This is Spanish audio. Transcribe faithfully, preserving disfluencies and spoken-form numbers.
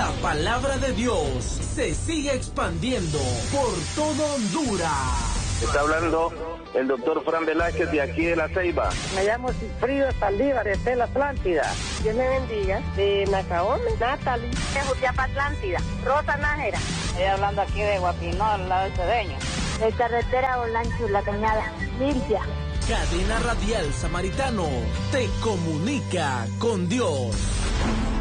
La palabra de Dios se sigue expandiendo por todo Honduras. Está hablando el doctor Fran Velázquez de aquí de La Ceiba. Me llamo Cifrido Saldívar, de la Atlántida. Dios me bendiga. De Nacaome, Natalie. De Jutiapa, Atlántida. Rosa Nájera. Estoy hablando aquí de Guapinó, al lado del Cedeño. De Carretera Olancho, La Cañada, Limpia. Cadena Radial Samaritano te comunica con Dios.